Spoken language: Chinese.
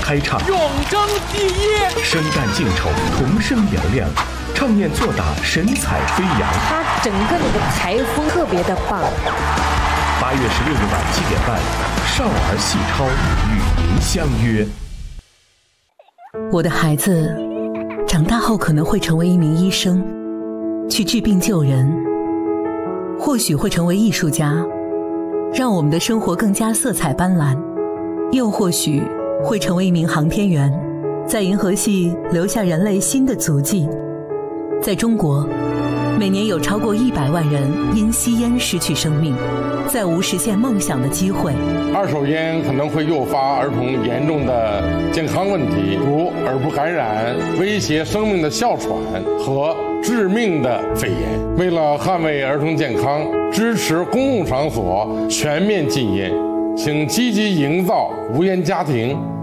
开唱， 永争第一， 生旦净丑，同声嘹亮，唱念做打，神采飞扬。 他整个那个台风特别的棒。 8月16日晚7点半，少儿戏超与您相约。 我的孩子长大后可能会成为一名医生，去治病救人，或许会成为艺术家，让我们的生活更加色彩斑斓，又或许会成为一名航天员，在银河系留下人类新的足迹。在中国，每年有超过100万人因吸烟失去生命，再无实现梦想的机会。 二手烟可能会诱发儿童严重的健康问题，如耳部感染、威胁生命的哮喘和致命的肺炎。为了捍卫儿童健康，支持公共场所全面禁烟，请积极营造无烟家庭，